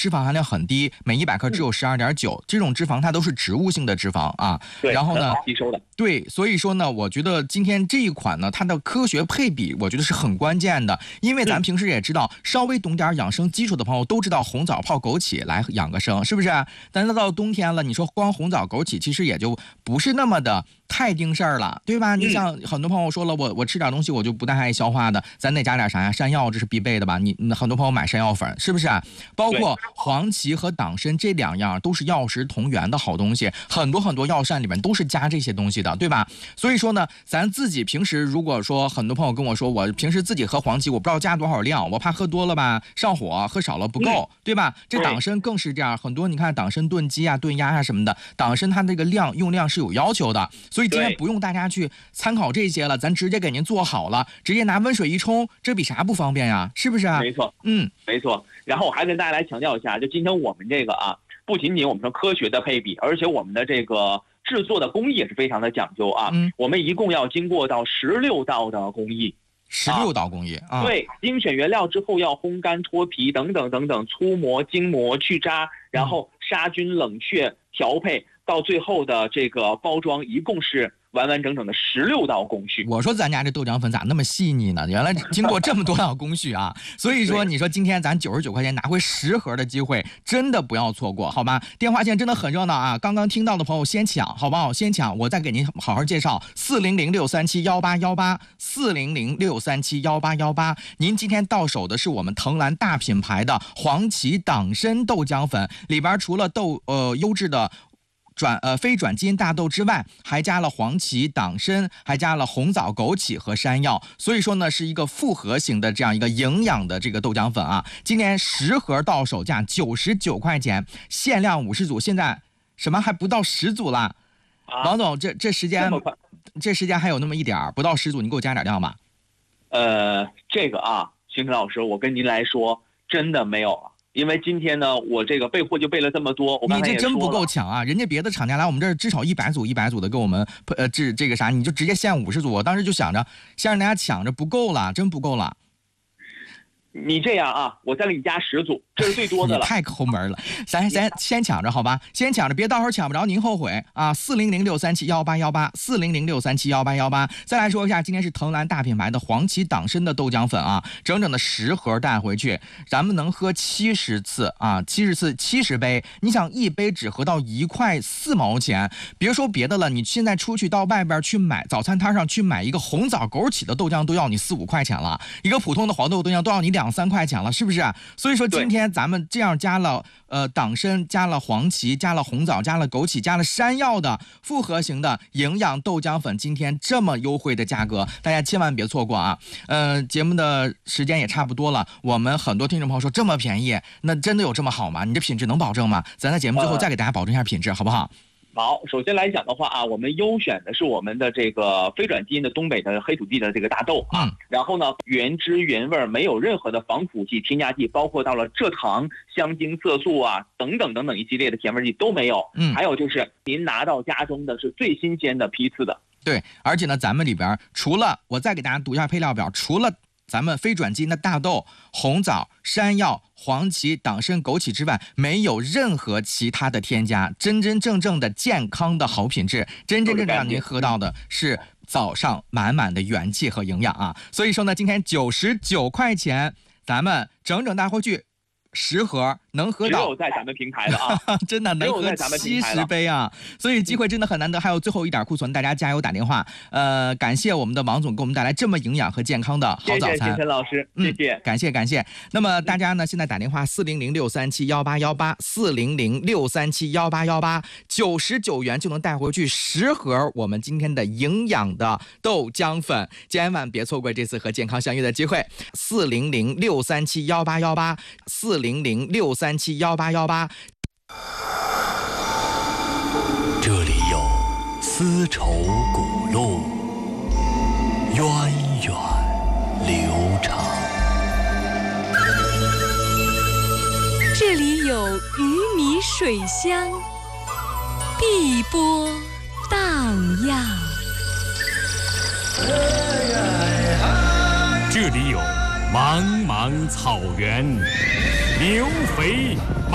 脂肪含量很低，每100克只有12.9，这种脂肪它都是植物性的脂肪啊。 对， 然后呢， 吸收的。 对，所以说呢，我觉得今天这一款呢，它的科学配比，我觉得是很关键的。因为咱平时也知道，稍微懂点养生基础的朋友都知道红枣泡枸杞来养个生，是不是？但是到冬天了，你说光红枣枸杞，其实也就不是那么的太定事儿了，对吧？你像很多朋友说了，我吃点东西我就不太爱消化的，咱得加点啥呀？山药这是必备的吧？你很多朋友买山药粉，是不是啊？包括黄芪和党参这2样都是药食同源的好东西，很多药膳里面都是加这些东西的，对吧？所以说呢，咱自己平时如果说很多朋友跟我说，我平时自己喝黄芪，我不知道加多少量，我怕喝多了吧上火，喝少了不够，对吧？这党参更是这样，很多你看党参炖鸡啊、炖鸭啊什么的，党参它这个用量是有要求的，所以今天不用大家去参考这些了，咱直接给您做好了，直接拿温水一冲，这比啥不方便呀？是不是啊？ 没错，没错。然后我还跟大家来强调一下，就今天我们这个啊，不仅仅我们说科学的配比，而且我们的这个制作的工艺也是非常的讲究啊。我们一共要经过到16道的工艺。 16道工艺啊， 对，精选原料之后要烘干、脱皮等等等等，粗磨、精磨、去渣，然后杀菌、冷却、调配，到最后的这个包装，一共是完完整整的16道工序。 我说咱家这豆浆粉咋那么细腻呢？原来经过这么多道工序啊！所以说，你说今天咱99块钱拿回10盒的机会，真的不要错过，好吗？电话线真的很热闹啊！刚刚听到的朋友先抢，好不好？先抢，我再给您好好介绍400-637-1818，400-637-1818。您今天到手的是我们藤兰大品牌的黄芪党参豆浆粉，里边除了优质的非转基因大豆之外，还加了黄芪、党参，还加了红枣、枸杞和山药，所以说呢是一个复合型的这样一个营养的这个豆浆粉啊。今年10盒到手价99块钱，限量50组，现在什么还不到10组啦？王总，这时间还有那么一点，不到10组，你给我加点量吧。 这个啊，邢晨老师，我跟您来说，真的没有了。因为今天呢，我这个备货就备了这么多，我刚才也说了， 你这真不够抢啊！人家别的厂家来我们这儿至少100组的给我们这个啥，你就直接限50组。我当时就想着先让大家抢着，不够了，真不够了。 你这样啊，我再给你加10组，这是最多的了。 你太抠门了，咱先抢着好吧，先抢着，别到时候抢不着您后悔啊！400-637-1818，400-637-1818。再来说一下，今天是藤兰大品牌的黄芪党参的豆浆粉啊，整整的10盒带回去，咱们能喝70次啊，70次70杯。你想一杯只喝到1块4毛钱，别说别的了，你现在出去到外边去买早餐摊上去买一个红枣枸杞的豆浆都要你4-5块钱了，一个普通的黄豆豆浆都要你2-3块钱了，是不是？所以说今天咱们这样加了党参，加了黄芪，加了红枣，加了枸杞，加了山药的复合型的营养豆浆粉，今天这么优惠的价格，大家千万别错过啊！节目的时间也差不多了，我们很多听众朋友说这么便宜，那真的有这么好吗？你这品质能保证吗？咱在节目最后再给大家保证一下品质，好不好？ 好，首先来讲的话啊，我们优选的是我们的这个非转基因的东北的黑土地的这个大豆啊，然后呢原汁原味，没有任何的防腐剂、添加剂，包括到了蔗糖、香精、色素啊等等等等一系列的甜味剂都没有。还有就是您拿到家中的是最新鲜的批次的。 对，而且呢，咱们里边除了我再给大家读一下配料表，除了咱们非转基因的大豆、红枣、山药、黄芪、党参、枸杞之外，没有任何其他的添加，真真正正的健康的好品质，真真正正让您喝到的是早上满满的元气和营养啊！所以说呢，今天99块钱，咱们整整带回去10盒，能喝到， 只有在咱们平台了啊， 真的能喝70杯啊！所以机会真的很难得，还有最后一点库存，大家加油打电话。感谢我们的王总给我们带来这么营养和健康的好早餐。 谢谢陈老师，谢谢， 感谢。那么大家呢，现在打电话400-637-1818，400-637-1818，99元就能带回去10盒我们今天的营养的豆浆粉，千万别错过这次和健康相遇的机会。400-637-1818，400-637-1818。 这里有丝绸古路，源远流长。 这里有鱼米水乡，碧波荡漾。 这里有茫茫草原，牛肥